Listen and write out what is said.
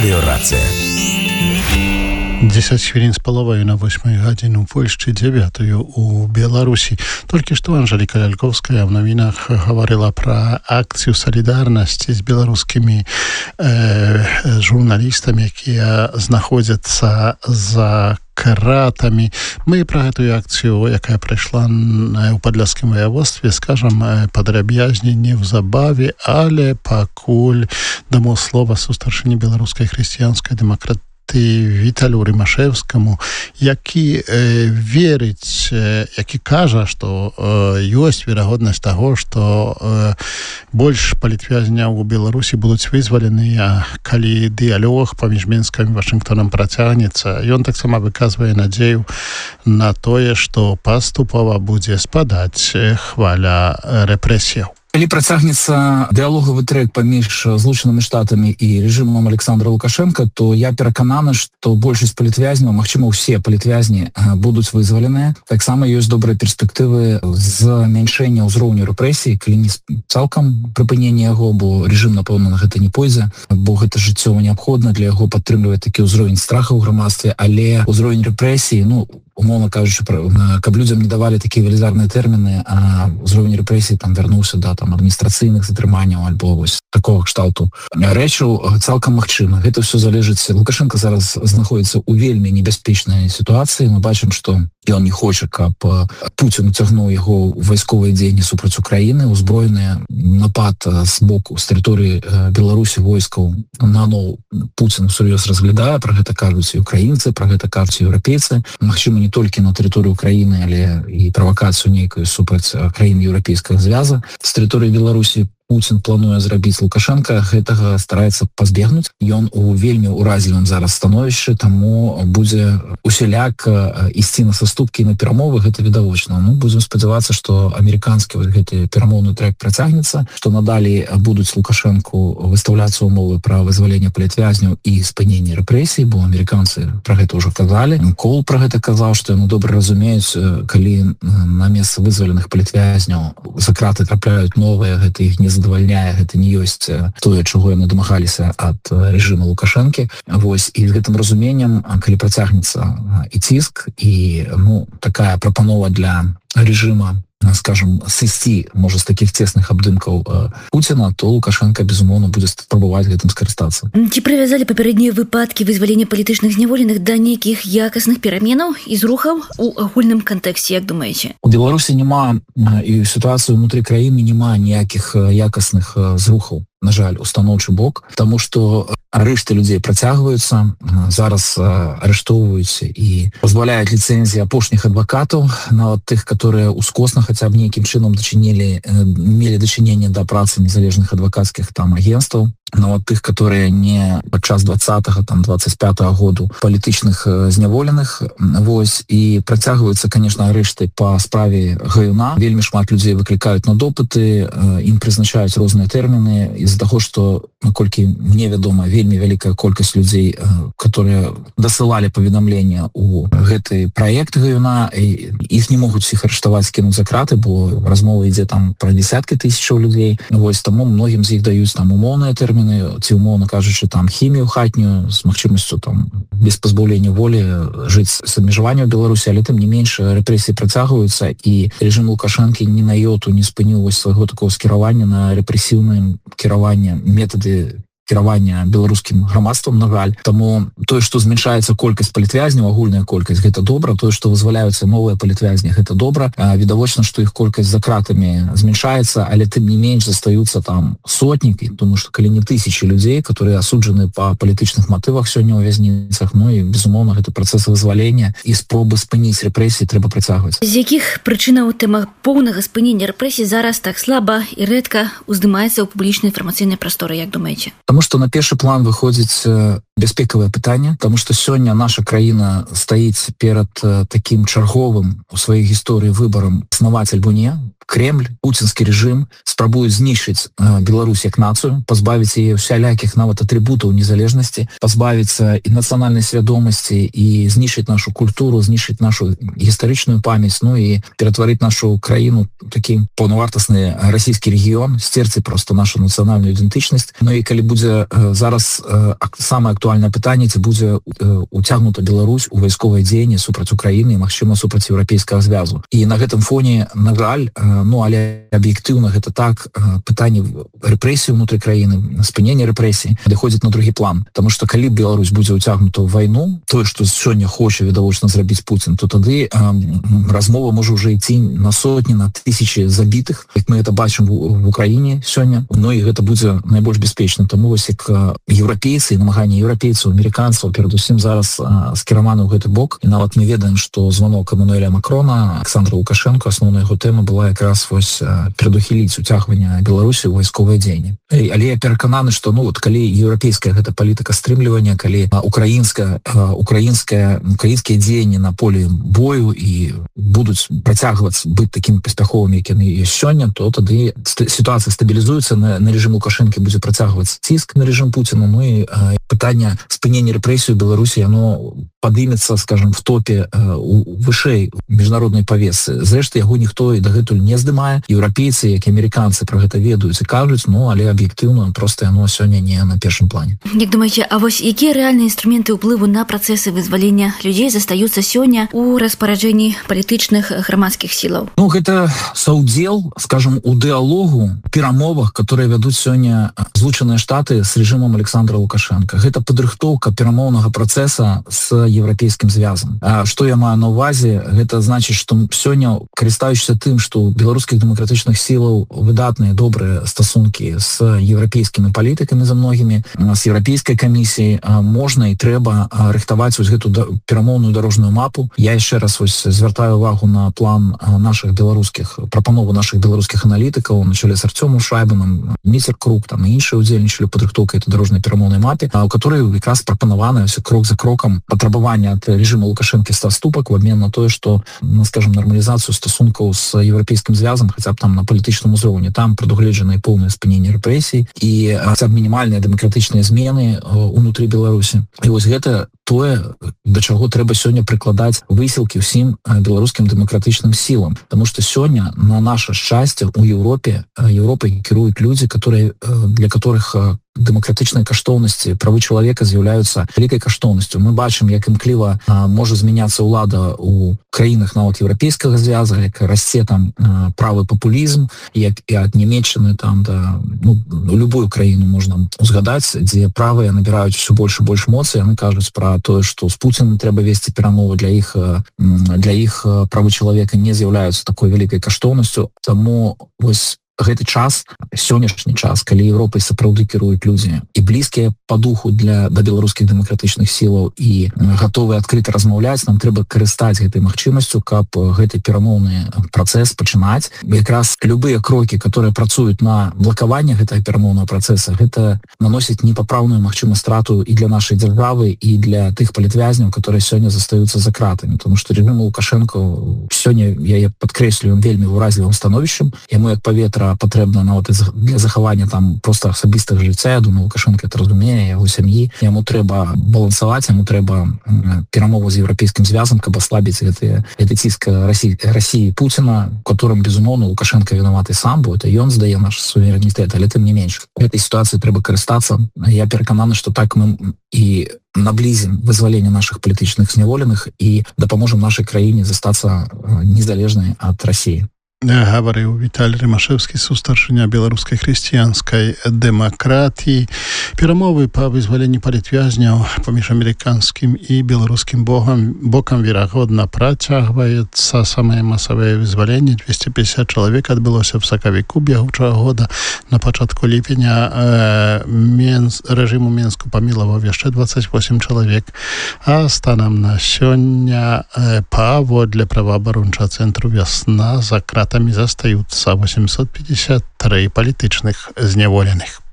Меліорацыя. 10 хвілін з паловаю на 8 гадзіну у Польшчы, 9 у Беларусі. Толькі што Анжеліка Ляльковская в навінах гаварыла пра акцыю салідарнасці з беларускімі журналістамі, якія знаходзяцца за кратамі. Мы пра гэтую акцыю, якая прайшла ў падляшскім ваяводстве, скажам падрабязней неўзабаве, але пакуль дамо слова сустаршыні беларускай хрысціянскай дэмакратыі Віталю Рымашэўскаму, які верыць, які кажа, што ёсць верагоднасць таго, што больш палітвязняў у Беларусі будуць вызваленыя, калі дыялог паміж Мінскам і Вашынгтонам працягнецца. Ён таксама выказвае надзею на тое, што паступова будзе спадаць хваля рэпрэсіяў. Калі працягнецца дыялогавы трэк паміж Злучанымі Штатамі і рэжымам Александра Лукашенка, то я перакананы, што большасць палітвязняў, магчыма, усе палітвязні будуць вызваленыя. Таксама ёсць добрыя перспектывы змяншэння ўзроўню рэпрэсій, калі не цалкам прыпынення яго, бо рэжым, напэўна, на гэта не пойдзе, бо гэта жыццёва неабходна для яго падтрымліваць такі ўзровень страха ў грамадстве, але ўзровень рэпрэсій, умоўна кажучы, каб людзям не давалі такія велізарныя тэрміны, а ўзровень рэпрэсій там вярнуўся да адміністрацыйных затрыманняў альбо вось такого кшталту рэчаў, цалкам магчыма. Гэта ўсё залежыць. Лукашенко зараз знаходіцца ў вельмі небяспечнай сітуацыі. Мы бачым, што ён не хоча, каб Пуцін уцягнуў яго ў вайсковыя дзеянні супраць Украіны. Узброены напад з боку, з тэрыторыі Беларусі войскаў наноў Пуцін сур'ёз разглядае, пра гэта кажуць і украінцы, пра гэта кажуць еўрапейцы. Магчыма, не толькі на тэрыторыі Украіны, але і правакацыю нейкую супраць краін еўрапейскага звяза. З тэрыторыі Беларусі Пуцін плануе зрабіць. Лукашенко гэтага стараецца пазбегнуць. Ён у вельмі уразлівым зараз становішчы, таму будзе усяляк ісці на саступкі на перамовы, гэта відавочна. Будзем спадзявацца, што амерыканскі гэты перамоўны трэк працягнецца, што надалей будуць Лукашенку выстаўляцца ўмовы пра вызваленне палітвязняў і спыненне рэпрэсій, бо амерыканцы пра гэта ўжо казалі. Кол пра гэта казаў, што яны добра разумеюць, калі на месца вызваленых палітвязняў за краты трапляюць новыя, гэта іх не задавальняе, гэта не ёсць тое, чаго яны дамагаліся ад рэжыма Лукашэнкі. Вось, і з гэтым разуменнем, калі працягнецца і ціск, і такая прапанова для рэжыма, скажем, сысці, можа, з такіх цесных абдымкаў Пуціна, то Лукашенко, безумоўна, будзе спрабаваць гэтым скарыстацца. Ці прывязалі папярэднія выпадкі вызвалення палітычных зняволеных да нейкіх якасных пераменаў і зрухаў у агульным кантэксце, як думаеце? У Беларусі няма, і сітуацыю ўнутры краіны няма ніякіх якасных зрухаў, на жаль, у станоўчы бок, таму што арышты людзей працягваюцца, зараз арыштоўваюць і пазбаўляюць ліцэнзіі апошніх адвакатаў, нават тых, которые ускосна хаця б нейкім чынам мелі дачыненне да працы незалежных адвакацкіх там агенцтваў, нават тых, которые не падчас 20-го, там, 25-го году палітычных зняволеных. Вось, і працягваюцца, конечно, арышты па справе Гаюна. Вельмі шмат людзей выклікаюць на допыты, ім прызначаюць розныя тэрміны, з-за таго, што, наколькі мне вядома, вельмі вялікая колькасць людзей, которые дасылалі паведамлення ў гэты праект Гаюна, іх не могуць іх арыштаваць, скінуць за краты, бо размова ідзе там пра десяткі тысячаў людзей. Вось, таму многім з іх даюць там умоўныя тэрміны, ці, умоўна кажучы, там хімію хатнюю з магчымасцю там без пазбаўлення волі жыць з абмежаваннем у Беларусі, але тым не менш рэпрэсіі працягваюцца, і рэжым Лукашэнкі ні на йоту не спыніў вось свайго такого скіравання на рэпрэсіўнае кіраванне, метады кіравання беларускім грамадствам, на жаль. Таму тое, што зменшаецца колькасць палітвязняў, агульная колькасць, гэта добра. Тое, што вызваляюцца новыя палітвязні, гэта добра. Відавочна, што іх колькасць за кратамі зменшаецца, але тым не менш застаюцца там сотнікі, тому што калі не тысячы людзей, которые асуджаны па палітычных матывах сёння ў вязніцах, і, безумоўна, гэты працэс вызвалення і спробы спыніць рэпрэсіі трэба працягваць. З якіх прычынаў тэма поўнага спынення рэпрэсій зараз так слаба і рэдка уздымаецца ў публічнай інфармацыйнай прасторы, як думаеце? Таму што на першы план выходзіць бяспекавае пытанне, таму што сёння наша краіна стаіць перад такім чарговым у сваёй гісторыі выбарам снаваць альбо не. Кремль, пуцінскі рэжым спрабуюць знішчыць Беларусь як нацыю, пазбавіць яе усялякіх нават атрыбутаў незалежнасці, пазбавіцца і нацыянальнай свядомасці, і знішчыць нашу культуру, знішчыць нашу гістарычную памяць, і ператварыць нашу краіну такі паўнавартасны расійскі рэгіён, сцерці проста нашу нацыянальную ідэнтычнасць. І калі будзе будзе зараз самае актуальнае пытанне, ці будзе уцягнута Беларусь у вайсковыя дзеянні супраць Украіны і, магчыма, супраць еўрапейскага звязу. І на гэтым фоне, на жаль, але аб'ектыўна гэта так, пытанне рэпрэсій унутры краіны, спынення рэпрэсій адыходзіць на другі план. Таму што калі Беларусь будзе уцягнута ў вайну, тое, што сёння хоча відавочна зрабіць Пуцін, то тады размова можа ўжо ісці на сотні, на тысячы забітых, як мы гэта бачым в Украіне сёння. Ну і гэта будзе найбольш бяспечна. Таму вось як еўрапейцы і намаганні еўрапейцаў, амерыканцаў перадусім зараз скіраваны ў гэты бок. І нават мы ведаем, што званок Эммануэля Макрона Александра Лукашенко, асноўная яго тэма была якраз вось перадухіліць уцягванне Беларусі ў вайсковыя дзеянні. Але я перакананы, што калі еўрапейская гэта палітыка стрымлівання, калі украінскія дзеянні на полі бою і будуць працягваць быць такімі паспяховымі, як яны ёсць сёння, то тады сітуацыя стабілізуецца, на режим Лукашэнкі будзе працягваць ціск на режим Пуціна. Ну і пытанне спынення рэпрэсій у Беларусі, яно падымецца, скажем, в топе вышэй міжнароднай павесцы. Зрэшты, яго ніхто і дагэтуль не здымае. Еўрапейцы, як і амерыканцы пра гэта ведаюць і кажуць, але аб'ектыўна проста яно сёння не на першым плане. Як думаеце, а вось якія рэальныя інструменты ўплыву на працэсы вызвалення людзей застаюцца сёння ў распараджэнні палітычных грамадскіх сілаў? Гэта саўдзел, скажем, у дыалогу, перамовах, которые вядуць сёння Злучаныя Штаты з рэжымам Александра Лукашенко. Гэта падрыхтоўка перамоўнага працэса з еўрапейскім звязам. Што я маю на ўвазе? Гэта значыць, што сёння, карыстаючыся тым, што у беларускіх дэмакратычных сілаў выдатныя, добрыя стасункі з еўрапейскімі палітыкамі за многімі, з еўрапейскай камісіяй, можна і трэба рыхтаваць вось гэту перамоўную дарожную мапу. Я яшчэ раз звяртаю увагу на план наших беларускіх, прапанову наших беларускіх аналітыкаў на чале з Артёмом Шайбаным, Міцер Крук, там і іншыя удзельнічалі ў падрыхтоўцы этой дарожнай перамоўнай мапе, у которой якраз прапанавана крок за крокам патрабаванне ад рэжыма Лукашэнкі стаступак в обмен на тое, што, скажем, нармалізацыю стасункаў з еўрапейскім звязам, хаця б там на палітычным узроўні, там прадугледжана і поўнае спыненне рэпрэсій і хаця б мінімальныя дэмакратычныя змены унутры Беларусі. І вось гэта тое, да чаго трэба сёння прыкладаць высілкі ўсім беларускім дэмакратычным сілам. Таму што сёння, на наше шчасце, у Европай кіруюць людзі, для которых дэмакратычныя каштоўнасці, правы чалавека з'яўляюцца вялікай каштоўнасцю. Мы бачым, як імкліва можа змяняцца ўлада ў краінах нават еўрапейскага звяза, як расце там правы папулізм, як і ад Нямецчыны там да любую краіну можна узгадаць, дзе правыя набіраюць усё больш і больш моцы. Яны кажуць пра тое, што з Пуцінам трэба весці перамовы, для іх правы чалавека не з'яўляюцца такой вялікай каштоўнасцю. Таму вось гэты час, сённяшні час, калі Еўропай сапраўды кіруюць людзі і блізкія па духу да беларускіх дэмакратычных сілаў і гатовыя адкрыта размаўляць, нам трэба карыстаць гэтай магчымасцю, каб гэты перамоўны працэс пачынаць. Якраз любыя крокі, которые працуюць на блакаванне гэтага перамоўнага працэса, гэта наносіць непапраўную магчымую страту і для нашай дзяржавы, і для тых палітвязняў, которые сёння застаюцца за кратамі. Тому што рэжым Лукашенко сёння, я падкрэслю, вельмі ўразлівым становішчам. Яму як паветра патрэбна нават для захавання там проста асабістага жыцця. Я думаю, Лукашенко это разумее, яго сям'і. Яму трэба балансаваць, яму трэба перамову з еўрапейскім звязам, каб аслабіць гэты ціск Расіі Пуціна, у которым, безумоўна, Лукашенко вінаваты сам, бо это ён здае наш суверэнітэт, але тым не менш. У гэтай сітуацыі трэба карыстацца. Я перакананы, што так мы і наблізім вызваленне наших палітычных зняволеных і дапаможам нашай краіне застацца незалежнай ад Расіі. Гаварыў Віталій Рымашэўскі, сустаршыня беларускай хрысціянскай дэмакратіі. Перамовы па вызваленні палітвязняў паміж амерыканскім і беларускім бокам верагодна працягваецца. Самае масавае вызваленне 250 чалавек адбылося в сакавіку бягучага года. На пачатку ліпеня рэжыму Менску памілаваў яшчэ 28 чалавек, а станам на сёння паводле праваабарончага цэнтру «Вясна» за кратамі застаюцца 853 палітычных зняволеных.